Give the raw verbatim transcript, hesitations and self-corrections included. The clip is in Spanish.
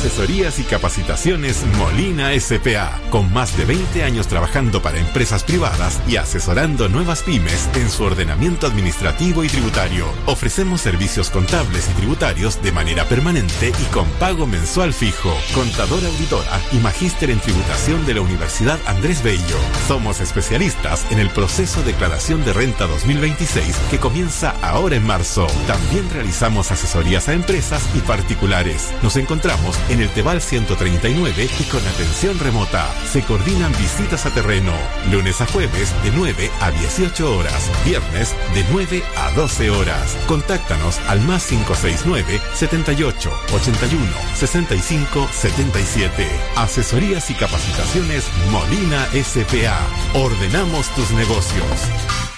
Asesorías y capacitaciones Molina S P A, con más de veinte años trabajando para empresas privadas y asesorando nuevas pymes en su ordenamiento administrativo y tributario. Ofrecemos servicios contables y tributarios de manera permanente y con pago mensual fijo. Contadora auditora y magíster en tributación de la Universidad Andrés Bello. Somos especialistas en el proceso de declaración de renta dos mil veintiséis que comienza ahora en marzo. También realizamos asesorías a empresas y particulares. Nos encontramos en el Teval ciento treinta y nueve y con atención remota. Se coordinan visitas a terreno, lunes a jueves de nueve a dieciocho horas, viernes de nueve a doce horas. Contáctanos al más cinco seis nueve, setenta y ocho, ochenta y uno, sesenta y cinco, setenta y siete. Asesorías y capacitaciones Molina S P A. Ordenamos tus negocios.